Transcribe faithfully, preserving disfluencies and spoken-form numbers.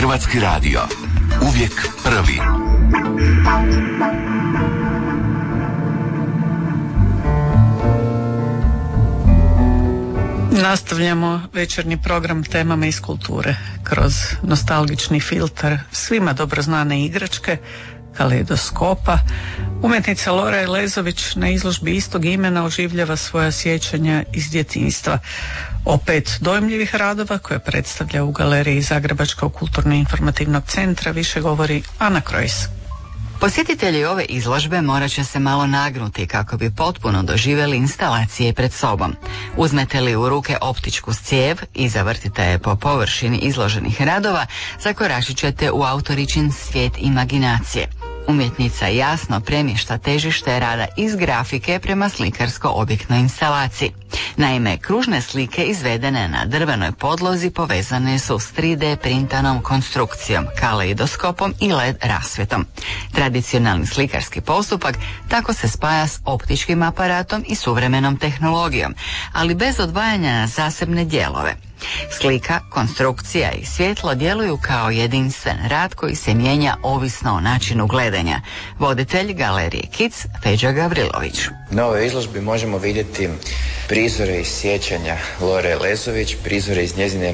Hrvatski radio. Uvijek prvi. Nastavljamo večernji program temama iz kulture kroz nostalgični filter svima dobro znane igračke, kaleidoskopa. Umjetnica Lora Elezović na izložbi istog imena oživljava svoja sjećanja iz djetinjstva. O pet dojmljivih radova koje predstavlja u galeriji Zagrebačkog kulturno-informativnog centra više govori Ana Krojs. Posjetitelji ove izložbe morat će se malo nagnuti kako bi potpuno doživjeli instalacije pred sobom. Uzmete li u ruke optičku cijev i zavrtite je po površini izloženih radova, zakoračit ćete u autoričin svijet imaginacije. Umjetnica jasno premješta težište rada iz grafike prema slikarsko-objektnoj instalaciji. Naime, kružne slike izvedene na drvenoj podlozi povezane su s tri D printanom konstrukcijom, kaleidoskopom i L E D rasvjetom. Tradicionalni slikarski postupak tako se spaja s optičkim aparatom i suvremenom tehnologijom, ali bez odvajanja na zasebne dijelove. Slika, konstrukcija i svjetlo djeluju kao jedinstven rad koji se mijenja ovisno o načinu gledanja. Voditelj galerije Kids, Feđa Gavrilović. Na ovoj izložbi možemo vidjeti prizore iz sjećanja Lore Elezović, prizore iz njezine